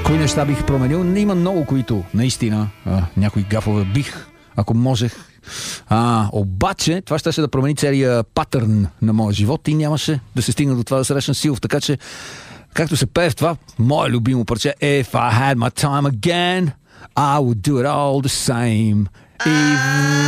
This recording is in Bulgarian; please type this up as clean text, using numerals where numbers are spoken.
Кои неща бих променил? Има много, които наистина някои гафове бих, ако можех. Обаче, това ще да промени целия патърн на моя живот и нямаше да се стигна до това да срещна Силов. Така че, както се пее в това, мое любимо парче If I had my time again, I would do it all the same. Even